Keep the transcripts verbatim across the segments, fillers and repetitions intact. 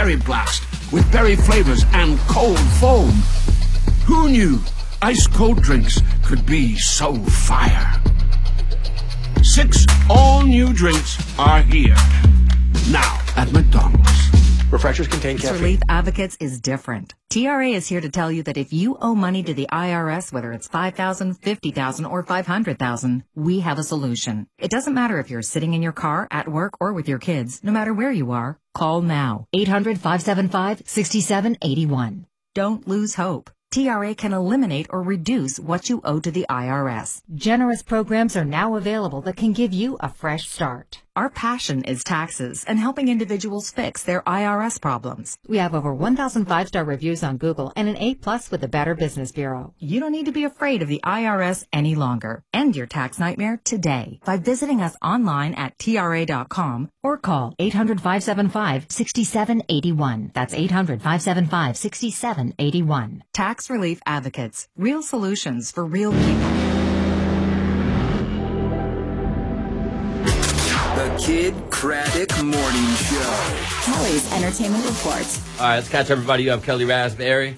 Berry Blast with berry flavors and cold foam. Who knew ice-cold drinks could be so fire? Six all-new drinks are here. Now at McDonald's. Refreshers contain caffeine. Relief Advocates is different. T R A is here to tell you that if you owe money to the I R S, whether it's five thousand dollars, fifty thousand dollars, or five hundred thousand dollars, we have a solution. It doesn't matter if you're sitting in your car, at work, or with your kids. No matter where you are, call now. eight hundred, five seven five, six seven eight one. Don't lose hope. T R A can eliminate or reduce what you owe to the I R S. Generous programs are now available that can give you a fresh start. Our passion is taxes and helping individuals fix their I R S problems. We have over one thousand five-star reviews on Google and an A plus with the Better Business Bureau. You don't need to be afraid of the I R S any longer. End your tax nightmare today by visiting us online at T R A dot com or call eight hundred, five seven five, six seven eight one. That's eight hundred, five seven five, six seven eight one. Tax Relief Advocates. Real solutions for real people. The Kid Craddock Morning Show. Kelly's Entertainment Report. All right, let's catch everybody up. Kelly Raspberry.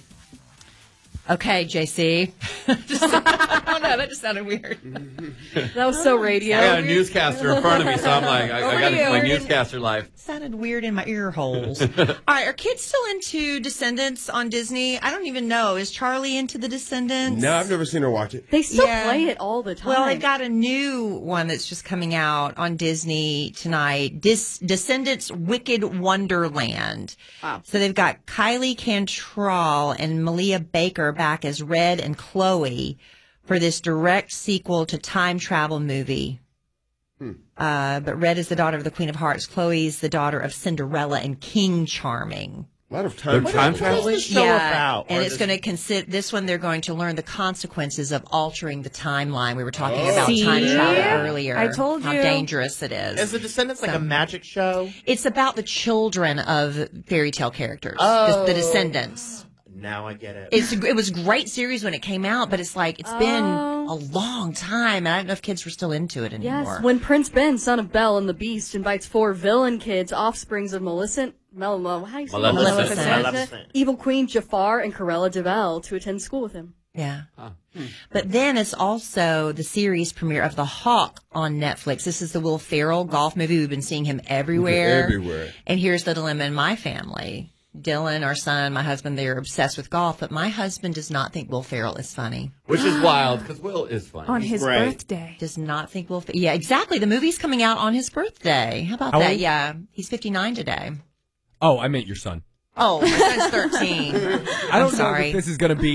Okay, J C. just, oh no, that just sounded weird. That was so radio. I got a newscaster in front of me, so I'm like, I, I got to my newscaster life. Sounded weird in my ear holes. All right, are kids still into Descendants on Disney? I don't even know. Is Charlie into the Descendants? No, I've never seen her watch it. They still Yeah. play it all the time. Well, they've got a new one that's just coming out on Disney tonight. Dis- Descendants Wicked Wonderland. Wow. So they've got Kylie Cantrell and Malia Baker back as Red and Chloe for this direct sequel to time travel movie. Hmm. Uh, but Red is the daughter of the Queen of Hearts. Chloe's the daughter of Cinderella and King Charming. A lot of time, time travel. What's the show yeah, about? and Or it's does- going to consider this one. They're going to learn the consequences of altering the timeline. We were talking Oh. about See? time travel earlier. I told how you. dangerous it is. Is the Descendants like So- a magic show? It's about the children of fairy tale characters, Oh. the, the Descendants. Now I get it. It's it was a great series when it came out, but it's like it's been Oh. a long time, and I don't know if kids were still into it anymore. Yes, when Prince Ben, son of Belle and the Beast, invites four villain kids, offsprings of Maleficent, Mel, Mel, how do you say Maleficent. Maleficent. Maleficent. Evil Queen Jafar, and Corella Deville to attend school with him. Yeah. But then it's also the series premiere of The Hawk on Netflix. This is the Will Ferrell golf movie. We've been seeing him everywhere. Everywhere. And here's the dilemma in my family. Dylan, our son, my husband, they're obsessed with golf, but my husband does not think Will Ferrell is funny. Which is wild, because Will is funny. On his Right. birthday. Does not think Will Ferrell. Yeah, exactly. The movie's coming out on his birthday. How about How that? old? Yeah. He's fifty-nine today. Oh, I meant your son. Oh, my son's thirteen. I don't I'm know sorry. if this is going to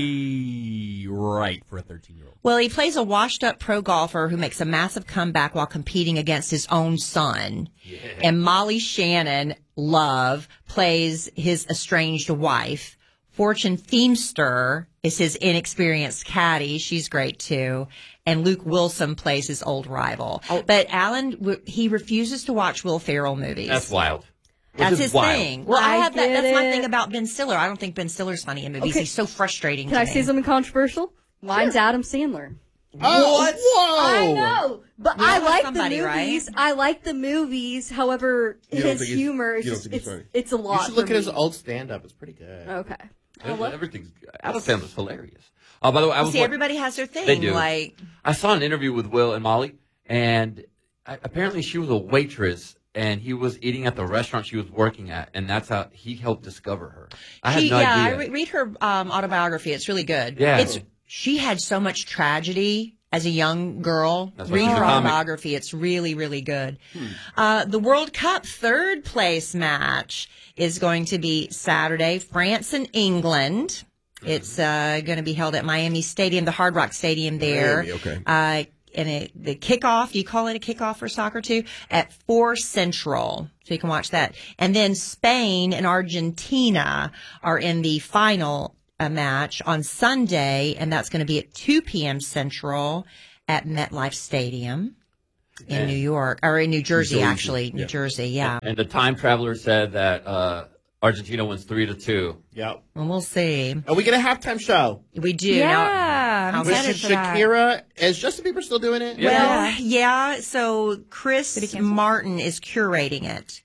be right for a thirteen-year-old. Well, he plays a washed-up pro golfer who makes a massive comeback while competing against his own son. Yeah. And Molly Shannon, Love, plays his estranged wife. Fortune Feimster is his inexperienced caddy. She's great, too. And Luke Wilson plays his old rival. Oh. But Alan, w- he refuses to watch Will Ferrell movies. That's wild. Which That's is his wild. thing. Well, I, I have that. get That's my it. thing about Ben Stiller. I don't think Ben Stiller's funny in movies. Okay. He's so frustrating Can to I me. say something controversial? Mine's Adam Sandler. Oh, What? Whoa! I know, but You I know like somebody, the movies. right? I like the movies. However, You don't his think he's- humor is you don't just, think he's it's, funny? it's a You lot. should look for at his me. old stand-up. It's pretty good. Okay. Everything's Adam Sandler's hilarious. Oh, by the way, I was See, wa- everybody has their thing. They do. Like, I saw an interview with Will and Molly, and I, apparently she was a waitress, and he was eating at the restaurant she was working at, and that's how he helped discover her. I had she, no yeah, idea. I re- read her um, autobiography. It's really good. Yeah. It's she had so much tragedy as a young girl. That's why Read she's her a comic. autobiography. It's really, really good. Uh, the World Cup third place match is going to be Saturday, France and England. It's uh, going to be held at Miami Stadium, the Hard Rock Stadium there. Miami, okay. Uh, and it, the kickoff, you call it a kickoff for soccer too, at four Central. So you can watch that. And then Spain and Argentina are in the final uh, match on Sunday, and that's going to be at two p.m. Central at MetLife Stadium in And- New York, or in New Jersey, Jersey, actually. New yeah. Jersey, yeah. And the time traveler said that uh, Argentina wins three to two. Yep. Well, we'll see. Are we get a halftime show? We do. Now, Yeah, I'm With excited for that. Shakira, is Justin Bieber still doing it? Well, yeah. So Chris Did he cancel? Martin is curating it,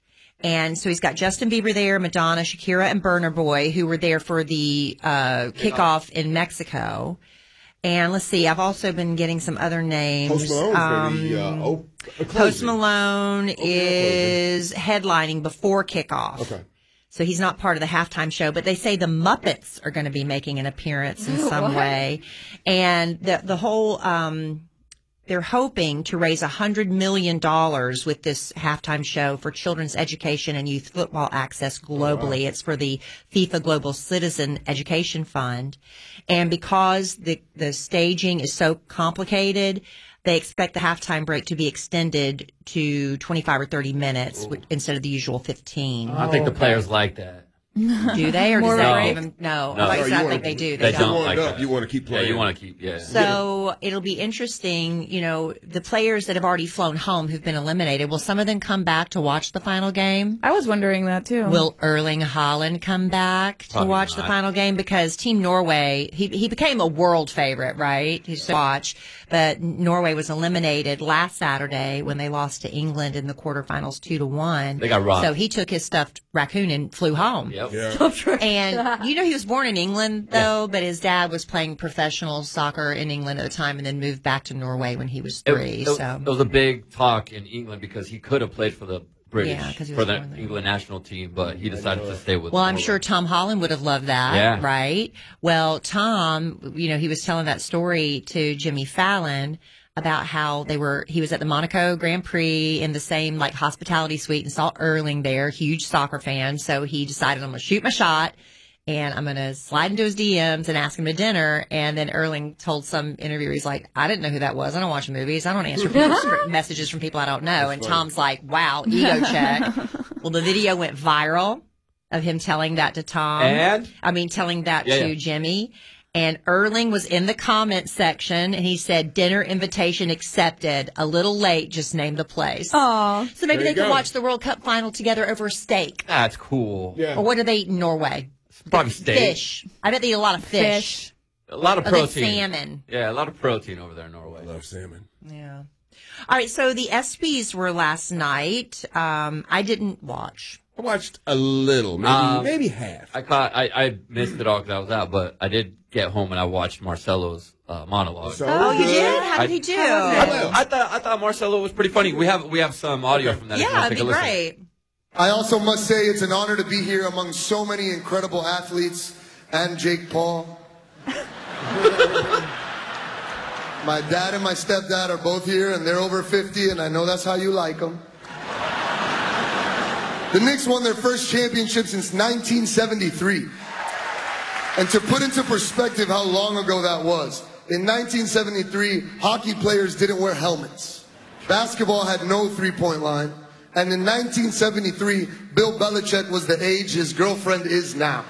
And so he's got Justin Bieber there, Madonna, Shakira, and Burna Boy, who were there for the uh, kickoff in Mexico. And let's see, I've also been getting some other names. Post Malone Um, for the uh, oh, Post Malone is headlining before kickoff. Okay. So he's not part of the halftime show, but they say the Muppets are going to be making an appearance in some What? way. And the the whole, um, they're hoping to raise one hundred million dollars with this halftime show for children's education and youth football access globally. It's for the FIFA Global Citizen Education Fund. And because the, the staging is so complicated, they expect the halftime break to be extended to twenty-five or thirty minutes which, instead of the usual fifteen. I think the players like that. Do they, or does More that break? give them? No, No. I, No, you I wanna- think they do. They, They don't. don't Warmed like up, that. you want to keep Yeah, playing. you want to keep, yeah. So it'll be interesting, you know, the players that have already flown home who've been eliminated, will some of them come back to watch the final game? I was wondering that too. Will Erling Haaland come back to Probably watch the not. final game? Because Team Norway, he he became a world favorite, right? He's to watch, but Norway was eliminated last Saturday when they lost to England in the quarterfinals two to one. They got robbed. So he took his stuffed raccoon and flew home. Yep. Yeah. And you know, he was born in England though, but his dad was playing professional soccer in England at the time and then moved back to Norway when he was It, three. it- so it was a big talk in England because he could have played for the British, Yeah, 'cause he for was the born there. England national team, but he decided to stay with Well, I'm Norway. sure Tom Holland would have loved that, Yeah. right? Well, Tom, you know, he was telling that story to Jimmy Fallon about how they were, he was at the Monaco Grand Prix in the same like hospitality suite and saw Erling there, huge soccer fan. So he decided, I'm going to shoot my shot and I'm going to slide into his D Ms and ask him to dinner. And then Erling told some interviewer, he's like, I didn't know who that was. I don't watch movies. I don't answer people's messages from people I don't know. And Tom's like, wow, ego check. Well, the video went viral of him telling that to Tom. And? I mean, telling that Yeah, to yeah. Jimmy. And Erling was in the comment section and he said, dinner invitation accepted. A little late, just named the place. Aw. So maybe There they you could go. watch the World Cup final together over a steak. That's cool. Yeah. Or what do they eat in Norway? Probably steak. Fish. I bet they eat a lot of fish. Fish. A lot of Oh, they protein. salmon. Yeah, a lot of protein over there in Norway. I love salmon. Yeah. All right. So the ESPYs were last night. Um, I didn't watch. I watched a little, maybe Um, maybe half. I caught. I, I missed it all because I was out, but I did get home and I watched Marcelo's uh, monologue. So Oh, you good. did? How did I- he do? I, I thought I thought Marcelo was pretty funny. We have we have some audio from that. if you Yeah, want to it'd take be a listen. great. I also must say it's an honor to be here among so many incredible athletes and Jake Paul. My dad and my stepdad are both here, and they're over fifty, and I know that's how you like them. The Knicks won their first championship since nineteen seventy-three. And to put into perspective how long ago that was, in nineteen seventy-three, hockey players didn't wear helmets. Basketball had no three-point line. And in nineteen seventy-three, Bill Belichick was the age his girlfriend is now.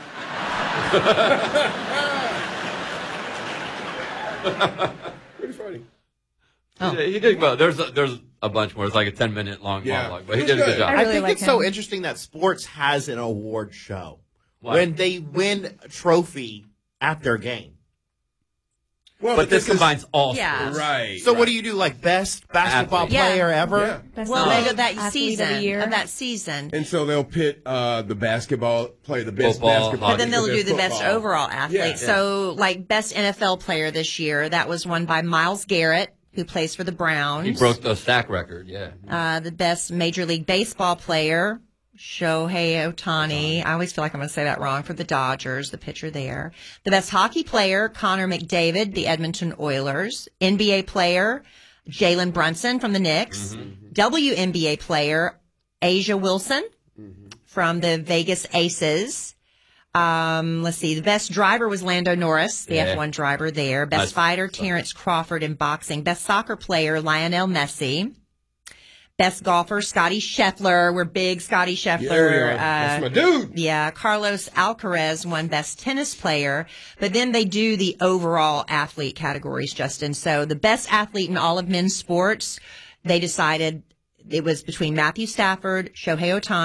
Pretty funny. Oh. He did, he did well. There's a, there's a bunch more. It's like a ten minute long Yeah. monologue, but he It did was a good good. job. I I really think like it's so him. interesting that sports has an award show Why? when they win a trophy at their game. Well, But this because- combines all Yeah. sports. Right. So right. what do you do? Like best basketball Athlete. Yeah. player ever? Yeah. Best Well, athlete they of that of season the year. of that season. And so they'll pit uh, the basketball player, the best Football, basketball. But then they'll with do their the best football. overall athlete. Yeah. So, like, best N F L player this year, that was won by Myles Garrett, who plays for the Browns. He broke the sack record. Yeah. Uh, the best Major League Baseball player, Shohei Ohtani. I always feel like I'm going to say that wrong, for the Dodgers, the pitcher there. The best hockey player, Connor McDavid, the Edmonton Oilers. N B A player, Jalen Brunson from the Knicks. W N B A player, Asia Wilson from the Vegas Aces. Um, let's see. The best driver was Lando Norris, the Yeah. F one driver there. Best Nice. fighter, Terrence Crawford in boxing. Best soccer player, Lionel Messi. Best golfer, Scotty Scheffler. We're big Scotty Scheffler. Yeah, we are. Uh, That's my dude. yeah, Carlos Alcaraz won best tennis player, but then they do the overall athlete categories, Justin. So the best athlete in all of men's sports, they decided it was between Matthew Stafford, Shohei Ohtani,